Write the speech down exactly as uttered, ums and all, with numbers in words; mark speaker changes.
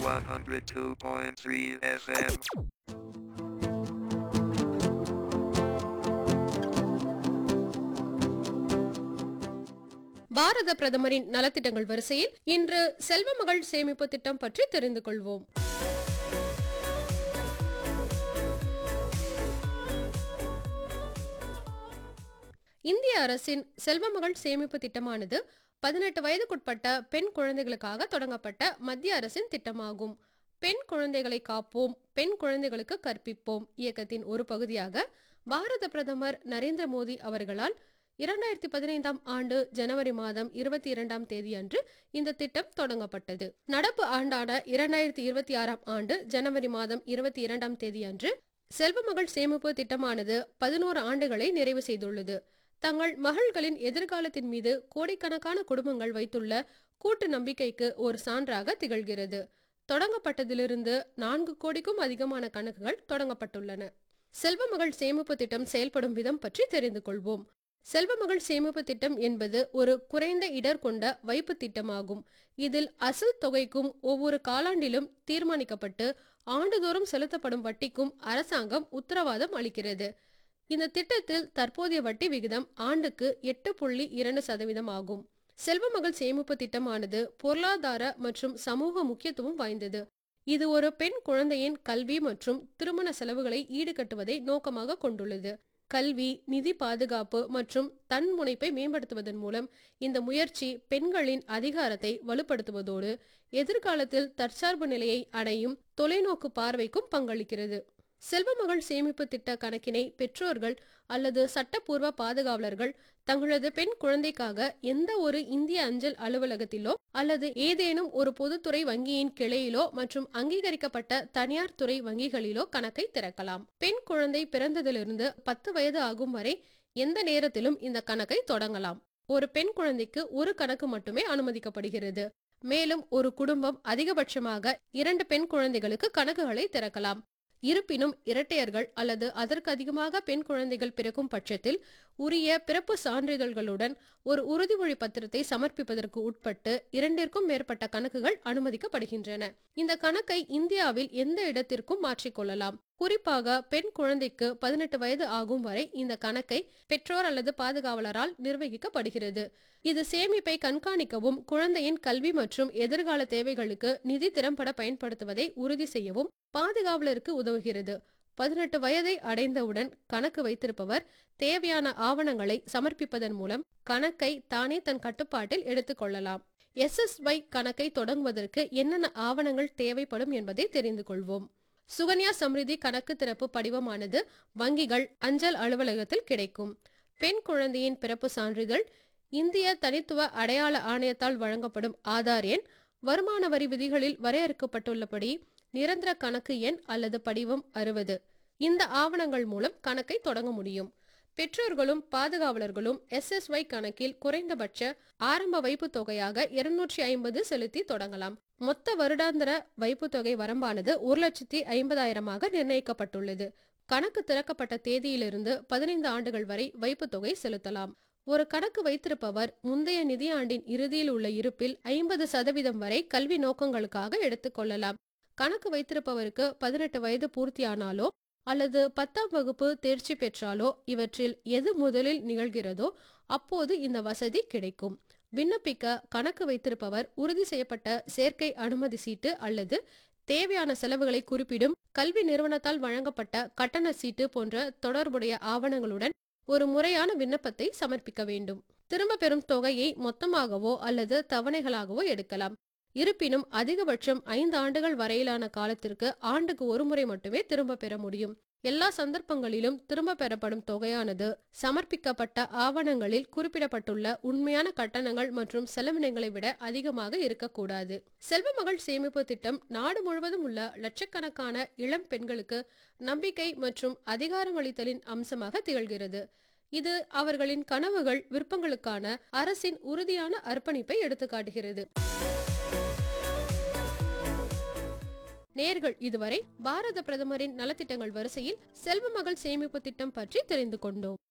Speaker 1: one hundred two point three F M.
Speaker 2: பாரத பிரதமரின் நலத்திட்டங்கள் வரிசையில் இன்று செல்வ மகள் சேமிப்பு திட்டம் பற்றி தெரிந்து கொள்வோம். இந்திய அரசின் செல்வ மகள் சேமிப்பு திட்டமானது பதினெட்டு வயதுக்குட்பட்ட பெண் குழந்தைகளுக்காக தொடங்கப்பட்ட மத்திய அரசின் திட்டமாகும். பெண் குழந்தைகளை காப்போம், பெண் குழந்தைகளுக்கு கற்பிப்போம் இயக்கத்தின் ஒரு பகுதியாக பாரத பிரதமர் நரேந்திர மோடி அவர்களால் இரண்டாயிரத்தி பதினைந்தாம் ஆண்டு ஜனவரி மாதம் இருபத்தி இரண்டாம் தேதி அன்று இந்த திட்டம் தொடங்கப்பட்டது. நடப்பு ஆண்டான இரண்டாயிரத்தி இருபத்தி ஆறாம் ஆண்டு ஜனவரி மாதம் இருபத்தி இரண்டாம் தேதி அன்று செல்வ மகள் சேமிப்பு திட்டமானது பதினோரு ஆண்டுகளை நிறைவு செய்துள்ளது. தங்கள் மகள்களின் எதிர்காலத்தின் மீது கோடிக்கணக்கான குடும்பங்கள் வைத்துள்ள கூட்டு நம்பிக்கைக்கு ஒரு சான்றாக திகழ்கிறது. தொடங்கப்பட்டதிலிருந்து நான்கு கோடிக்கும் அதிகமான கணக்குகள் தொடங்கப்பட்டுள்ளன. செல்வ மகள் சேமிப்பு திட்டம் செயல்படும் விதம் பற்றி தெரிந்து கொள்வோம். செல்வ மகள் சேமிப்பு திட்டம் என்பது ஒரு குறைந்த இடர் கொண்ட வைப்பு திட்டமாகும். இதில் அசல் தொகைக்கும் ஒவ்வொரு காலாண்டிலும் தீர்மானிக்கப்பட்டு ஆண்டுதோறும் செலுத்தப்படும் வட்டிக்கும் அரசாங்கம் உத்தரவாதம் அளிக்கிறது. இந்த திட்டத்தில் தற்போதைய வட்டி விகிதம் ஆண்டுக்கு எட்டு புள்ளி இரண்டு சதவீதம் ஆகும். செல்வ மகள் சேமிப்பு திட்டமானது பொருளாதார மற்றும் சமூக முக்கியத்துவம் வாய்ந்தது. இது ஒரு பெண் குழந்தையின் கல்வி மற்றும் திருமண செலவுகளை ஈடுகட்டுவதை நோக்கமாக கொண்டுள்ளது. கல்வி, நிதி பாதுகாப்பு மற்றும் தன்முனைப்பை மேம்படுத்துவதன் மூலம் இந்த முயற்சி பெண்களின் அதிகாரத்தை வலுப்படுத்துவதோடு எதிர்காலத்தில் தற்சார்பு நிலையை அடையும் தொலைநோக்கு பார்வைக்கும் பங்களிக்கிறது. செல்வ மகள் சேமிப்பு திட்ட கணக்கினை பெற்றோர்கள் அல்லது சட்டப்பூர்வ பாதுகாவலர்கள் தங்களது பெண் குழந்தைக்காக எந்த ஒரு இந்திய அஞ்சல் அலுவலகத்திலோ அல்லது ஏதேனும் ஒரு பொதுத்துறை வங்கியின் கிளையிலோ மற்றும் அங்கீகரிக்கப்பட்ட தனியார் துறை வங்கிகளிலோ கணக்கை திறக்கலாம். பெண் குழந்தை பிறந்ததிலிருந்து பத்து வயது ஆகும் வரை எந்த நேரத்திலும் இந்த கணக்கை தொடங்கலாம். ஒரு பெண் குழந்தைக்கு ஒரு கணக்கு மட்டுமே அனுமதிக்கப்படுகிறது. மேலும் ஒரு குடும்பம் அதிகபட்சமாக இரண்டு பெண் குழந்தைகளுக்கு கணக்குகளை திறக்கலாம். இருப்பினும் இரட்டையர்கள் அல்லது அதற்கு அதிகமாக பெண் குழந்தைகள் பிறக்கும் பட்சத்தில் உரிய பிறப்பு சான்றிதழ்களுடன் ஒரு உறுதிமொழி பத்திரத்தை சமர்ப்பிப்பதற்கு உட்பட்டு இரண்டிற்கும் மேற்பட்ட கணக்குகள் அனுமதிக்கப்படுகின்றன. இந்த கணக்கை இந்தியாவில் எந்த இடத்திற்கும் மாற்றிக்கொள்ளலாம். குறிப்பாக பெண் குழந்தைக்கு பதினெட்டு வயது ஆகும் வரை இந்த கணக்கை பெற்றோர் அல்லது பாதுகாவலரால் நிர்வகிக்கப்படுகிறது. இது சேமிப்பை கண்காணிக்கவும் குழந்தையின் கல்வி மற்றும் எதிர்கால தேவைகளுக்கு நிதி திறம்பட பயன்படுத்துவதை உறுதி செய்யவும் பாதுகாவலருக்கு உதவுகிறது. பதினெட்டு வயதை அடைந்தவுடன் கணக்கு வைத்திருப்பவர் தேவையான ஆவணங்களை சமர்ப்பிப்பதன் மூலம் கணக்கை தானே தன் கட்டுப்பாட்டில் எடுத்துக் கொள்ளலாம். எஸ் எஸ் ஒய் கணக்கை தொடங்குவதற்கு என்னென்ன ஆவணங்கள் தேவைப்படும் என்பதை தெரிந்து கொள்வோம். சுகன்யா சம்ரிதி கணக்கு திறப்பு படிவமானது வங்கிகள், அஞ்சல் அலுவலகத்தில் கிடைக்கும். பெண் குழந்தையின் பிறப்பு சான்றிதழ், இந்திய தனித்துவ அடையாள ஆணையத்தால் வழங்கப்படும் ஆதார் எண், வருமான வரி விதிகளில் வரையறுக்கப்பட்டுள்ளபடி நிரந்தர கணக்கு எண் அல்லது படிவம் அறுபது. இந்த ஆவணங்கள் மூலம் கணக்கை தொடங்க முடியும். பெற்றோர்களும் பாதுகாவலர்களும் எஸ் எஸ் ஒய் கணக்கில் குறைந்தபட்ச ஆரம்ப வைப்பு தொகையாக இருநூற்றி ஐம்பது செலுத்தி தொடங்கலாம். மொத்த வருடாந்திர வைப்பு தொகை வரம்பானது ஒரு லட்சத்தி ஐம்பதாயிரமாக நிர்ணயிக்கப்பட்டுள்ளது. கணக்கு திறக்கப்பட்ட தேதியிலிருந்து பதினைந்து ஆண்டுகள் வரை வைப்பு தொகை செலுத்தலாம். ஒரு கணக்கு வைத்திருப்பவர் முந்தைய நிதியாண்டின் இறுதியில் உள்ள இருப்பில் ஐம்பது சதவீதம் வரை கல்வி நோக்கங்களுக்காக எடுத்துக் கொள்ளலாம். கணக்கு வைத்திருப்பவருக்கு பதினெட்டு வயது பூர்த்தியானாலோ அல்லது பத்தாம் வகுப்பு தேர்ச்சி பெற்றாலோ இவற்றில் எது முதலில் நிகழ்கிறதோ அப்போது இந்த வசதி கிடைக்கும். விண்ணப்பிக்க கணக்கு வைத்திருப்பவர் உறுதி செய்யப்பட்ட சேர்க்கை அனுமதி சீட்டு அல்லது தேவையான செலவுகளை குறிப்பிடும் கல்வி நிறுவனத்தால் வழங்கப்பட்ட கட்டண சீட்டு போன்ற தொடர்புடைய ஆவணங்களுடன் ஒரு முறையான விண்ணப்பத்தை சமர்ப்பிக்க வேண்டும். திரும்ப பெறும் தொகையை மொத்தமாகவோ அல்லது தவணைகளாகவோ எடுக்கலாம். இருப்பினும் அதிகபட்சம் ஐந்து ஆண்டுகள் வரையிலான காலத்திற்கு ஆண்டுக்கு ஒரு முறை மட்டுமே திரும்ப பெற முடியும். எல்லா சந்தர்ப்பங்களிலும் திரும்ப பெறப்படும் தொகையானது சமர்ப்பிக்கப்பட்ட ஆவணங்களில் குறிப்பிடப்பட்டுள்ள உண்மையான கட்டணங்கள் மற்றும் செலவினங்களை விட அதிகமாக இருக்கக்கூடாது. செல்வ மகள் சேமிப்பு திட்டம் நாடு முழுவதும் உள்ள லட்சக்கணக்கான இளம் பெண்களுக்கு நம்பிக்கை மற்றும் அதிகாரமளித்தலின் அம்சமாக திகழ்கிறது. இது அவர்களின் கனவுகள், விருப்பங்களுக்கான அரசின் உறுதியான அர்ப்பணிப்பை எடுத்துக்காட்டுகிறது. நேர்கள் இதுவரை பாரத பிரதமரின் நலத்திட்டங்கள் வரிசையில் செல்வ மகள் சேமிப்பு திட்டம் பற்றி தெரிந்து கொண்டோம்.